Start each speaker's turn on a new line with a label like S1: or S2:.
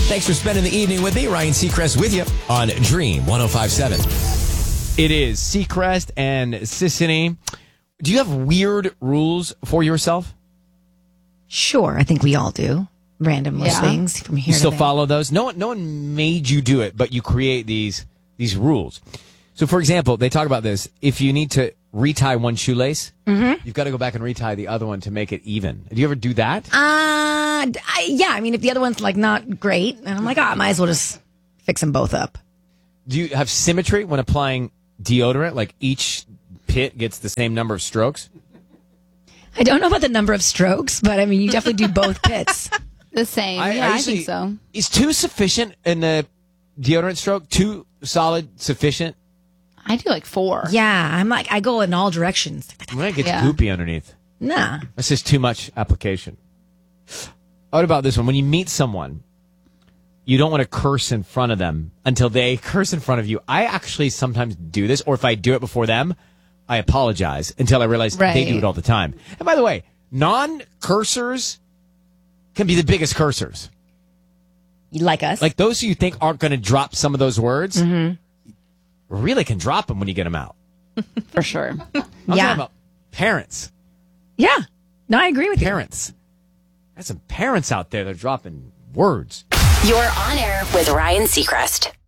S1: Thanks for spending the evening with me. Ryan Seacrest with you on Dream 105.7.
S2: It is Seacrest and Sissany. Do you have weird rules for yourself?
S3: Sure, I think we all do. Random things from here
S2: You still
S3: to there.
S2: follow those? No one made you do it, but you create these rules. So, for example, they talk about this. If you need to retie one shoelace, you've got to go back and retie the other one to make it even. Do you ever do that?
S3: Yeah, I mean, if the other one's like not great, and I'm like, I might as well just fix them both up.
S2: Do you have symmetry when applying deodorant? Like each pit gets the same number of strokes?
S3: I don't know about the number of strokes, but I mean, you definitely do both pits.
S4: The same. I
S2: usually-
S4: think so.
S2: Is 2 sufficient in the deodorant stroke? 2 solid sufficient?
S4: I do like 4.
S3: Yeah, I'm like, I go in all directions.
S2: When it gets
S4: Yeah.
S2: goopy underneath.
S3: Nah.
S2: That's just too much application. What about this one? When you meet someone, you don't want to curse in front of them until they curse in front of you. I actually sometimes do this, or if I do it before them, I apologize until I realize they do it all the time. And by the way, non-cursors can be the biggest cursors.
S3: You like us?
S2: Like those who you think aren't going to drop some of those words, really can drop them when you get them out.
S4: For sure.
S2: I'm talking about parents.
S3: Yeah. No, I agree with you.
S2: Parents. There's some parents out there that are dropping words.
S5: You're on air with Ryan Seacrest.